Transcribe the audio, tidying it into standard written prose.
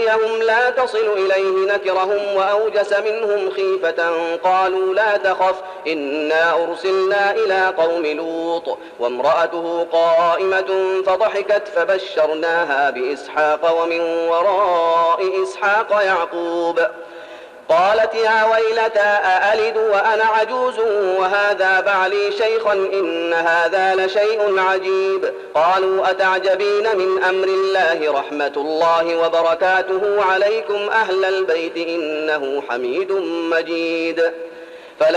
لقيهم لا تصل إليه نكرهم وأوجس منهم خيفة قالوا لا تخف إنا أرسلنا إلى قوم لوط وامرأته قائمة فضحكت فبشرناها بإسحاق ومن وراء إسحاق يعقوب قالت يا ويلتى أألد وأنا عجوز وهذا بعلي شيخا إن هذا لشيء عجيب قالوا أتعجبين من أمر الله رحمة الله وبركاته عليكم أهل البيت إنه حميد مجيد